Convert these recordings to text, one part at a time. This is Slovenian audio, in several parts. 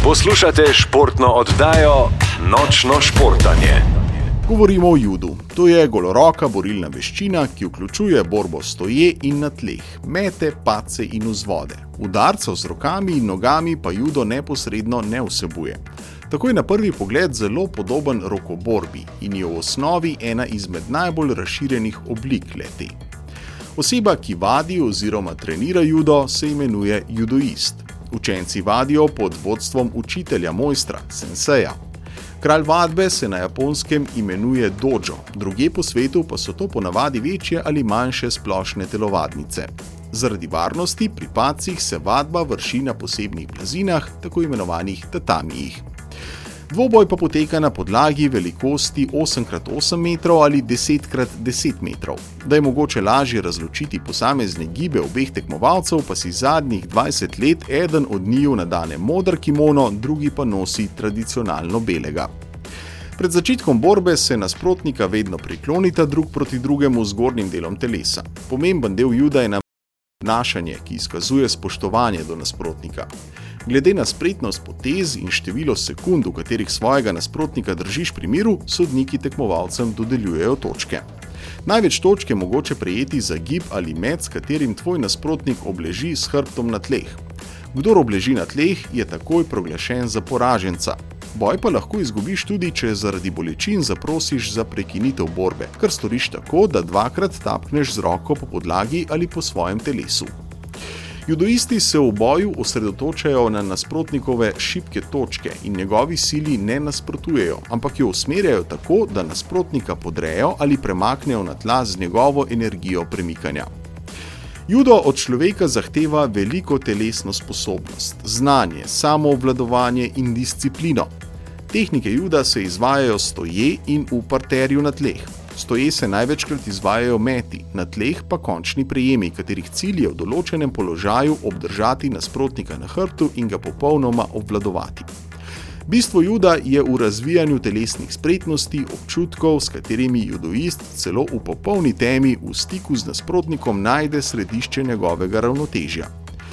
Poslušate športno oddajo Nočno športanje. Govorimo o judu. To je goloroka borilna veščina, ki vključuje borbo stoje in na tleh, mete, padce in vzvode. Udarcev z rokami in nogami pa judo neposredno ne vsebuje. Tako je na prvi pogled zelo podoben rokoborbi in je v osnovi ena izmed najbolj razširjenih oblik le-te. Oseba, ki vadi oziroma trenira judo, se imenuje judoist. Učenci vadijo pod vodstvom učitelja mojstra, senseja. Kralj vadbe se na Japonskem imenuje dojo, drugje po svetu pa so to ponavadi večje ali manjše splošne telovadnice. Zaradi varnosti pri padcih se vadba vrši na posebnih blazinah, tako imenovanih tatamijih. Dvoboj pa poteka na podlagi velikosti 8x8 metrov ali 10x10 metrov. Da je mogoče lažje razločiti posamezne gibe obeh tekmovalcev, pa si zadnjih 20 let eden od njiju nadane moder kimono, drugi pa nosi tradicionalno belega. Pred začetkom borbe se nasprotnika vedno priklonita drug proti drugemu z zgornjim delom telesa. Pomemben del juda je obnašanje, ki izkazuje spoštovanje do nasprotnika. Glede na spretnost potez in število sekund, v katerih svojega nasprotnika držiš pri miru, sodniki tekmovalcem dodeljujejo točke. Največ točk je mogoče prejeti za gib ali met, s katerim tvoj nasprotnik obleži s hrbtom na tleh. Kdor obleži na tleh, je takoj proglašen za poraženca. Boj pa lahko izgubiš tudi, če zaradi bolečin zaprosiš za prekinitev borbe, kar storiš tako, da dvakrat tapneš z roko po podlagi ali po svojem telesu. Judoisti se v boju osredotočajo na nasprotnikove šibke točke in njegovi sili ne nasprotujejo, ampak jo usmerjajo tako, da nasprotnika podrejo ali premaknejo na tla z njegovo energijo premikanja. Judo od človeka zahteva veliko telesno sposobnost, znanje, samoobvladovanje in disciplino. Tehnike juda se izvajajo stoje in v parterju na tleh. Stoje se največkrat izvajajo meti, na tleh pa končni prejemi, katerih cilj je v določenem položaju obdržati nasprotnika na hrbtu in ga popolnoma obvladovati. Bistvo juda je v razvijanju telesnih spretnosti, občutkov, s katerimi judoist celo v popolni temi v stiku z nasprotnikom najde središče njegovega ravnotežja.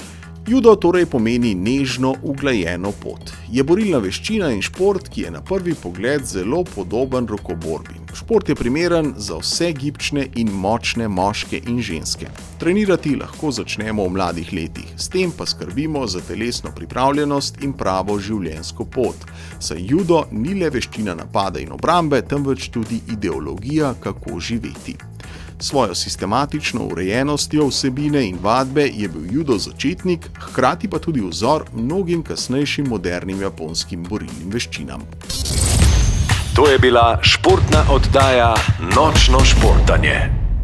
Judo torej pomeni nežno, uglajeno pot. Je borilna veščina in šport, ki je na prvi pogled zelo podoben rokoborbi. Šport je primeren za vse gibčne in močne moške in ženske. Trenirati lahko začnemo v mladih letih, s tem pa skrbimo za telesno pripravljenost in pravo življenjsko pot. Saj judo ni le veščina napada in obrambe, temveč tudi ideologija, kako živeti. Svojo sistematično urejenostjo vsebine in vadbe je bil judo začetnik, hkrati pa tudi vzor mnogim kasnejšim modernim japonskim borilnim veščinam. To je bila športna oddaja Nočno športanje.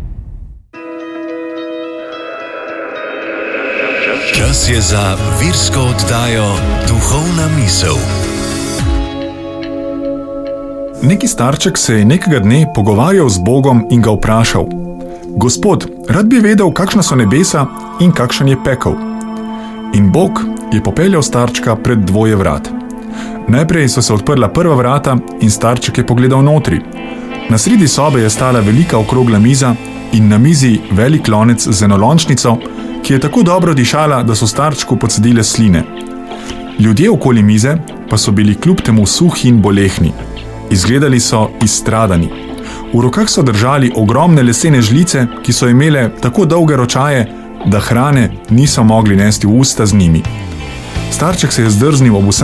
Čas je za virsko oddajo Duhovna misel. Neki starček se je nekega dne pogovarjal z Bogom in ga vprašal: Gospod, rad bi vedel, kakšna so nebesa in kakšen je pekel. In Bog je popeljal starčka pred dvoje vrat. Najprej so se odprla prva vrata in starček je pogledal notri. Na sredi sobe je stala velika okrogla miza in na mizi velik lonec z enolončnico, ki je tako dobro dišala, da so starčku pocedile sline. Ljudje okoli mize pa so bili kljub temu suhi in bolehni. Izgledali so izstradani. V rokah so držali ogromne lesene žlice, ki so imele tako dolge ročaje, da hrane niso mogli nesti v usta z njimi. Starček se je zdrznil ob vsem